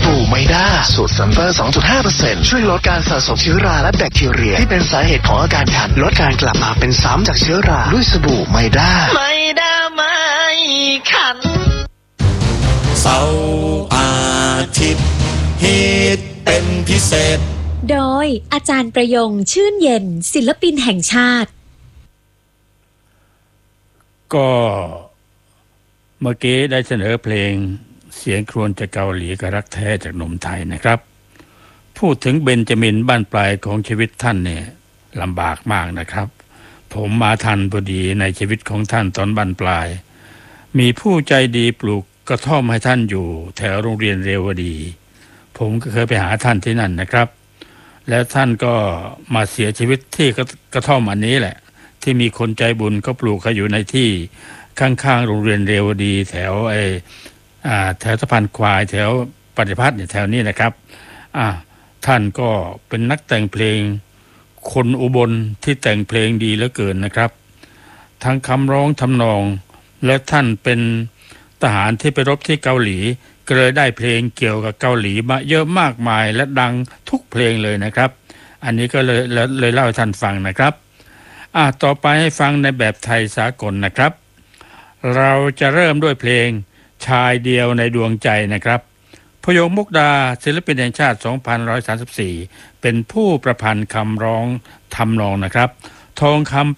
บู่ไมด้าสูตรซัลเฟอร์ 2.5% ช่วยลดการสะสมเชื้อราและแบคทีเรียที่เป็นสาเหตุของอาการคันลดการกลับมาเป็นซ้ำจากเชื้อราด้วยสบู่ไมด้าไม่คันเสาร์อาทิตย์ฮิตเป็นพิเศษโดยอาจารย์ประยงชื่นเย็นศิลปินแห่งชาติก็เมื่อกี้ได้เสนอเพลงเสียงครวญจากเกาหลีกับรักแท้จากหนุ่มไทยนะครับพูดถึงเบนจามินบ้านปลายของชีวิตท่านเนี่ยลำบากมากนะครับผมมาทันพอดีในชีวิตของท่านตอนบ้านปลายมีผู้ใจดีปลูกกระท่อมให้ท่านอยู่แถวโรงเรียนเรวดีผมก็เคยไปหาท่านที่นั่นนะครับแล้วท่านก็มาเสียชีวิตที่กระท่อมอันนี้แหละที่มีคนใจบุญก็ปลูกเขาอยู่ในที่ข้างๆโรงเรียนเรวดีแถวแถวสะพานควายแถวปฏิพัฒน์เนี่ยแถวนี้นะครับท่านก็เป็นนักแต่งเพลงคนอุบลที่แต่งเพลงดีเหลือเกินนะครับทั้งคำร้องทำนองและท่านเป็นทหารที่ไปรบที่เกาหลีก็เลยได้เพลงเกี่ยวกับเกาหลีมาเยอะมากมายและดังทุกเพลงเลยนะครับอันนี้ก็เลยเล่าให้ท่านฟังนะครับต่อไปให้ฟังในแบบไทยสากลนะครับเราจะเริ่มด้วยเพลงชายเดียวในดวงใจนะครับพยงค์มุกดาศิลปินแห่งชาติ 2534 เป็นผู้ประพันธ์คำร้องทำนองนะครับทองคำ